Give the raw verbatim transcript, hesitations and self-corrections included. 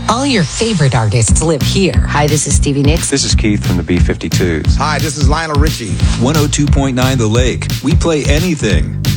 All your favorite artists live here. Hi, this is Stevie Nicks. This is Keith from the B fifty-twos. Hi, this is Lionel Richie. one oh two point nine The Lake. We play anything.